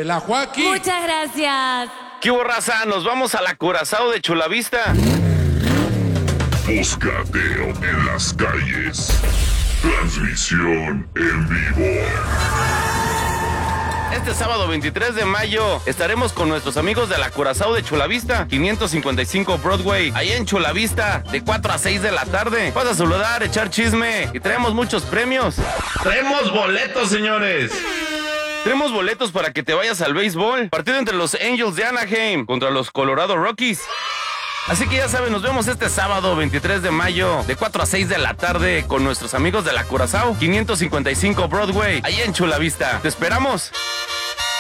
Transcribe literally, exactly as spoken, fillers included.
la Joaquín. Muchas gracias. ¿Qué hubo, raza? Nos vamos a la Curazao de Chulavista. Moscateo en las calles. Transmisión en vivo. Este sábado veintitrés de mayo estaremos con nuestros amigos de la Curazao de Chulavista, quinientos cincuenta y cinco Broadway, ahí en Chulavista, de cuatro a seis de la tarde. Vas a saludar, echar chisme y traemos muchos premios. Traemos boletos, señores. Tenemos boletos para que te vayas al béisbol. Partido entre los Angels de Anaheim contra los Colorado Rockies. Así que ya saben, nos vemos este sábado veintitrés de mayo de cuatro a seis de la tarde con nuestros amigos de la Curazao, quinientos cincuenta y cinco Broadway, ahí en Chulavista. ¡Te esperamos!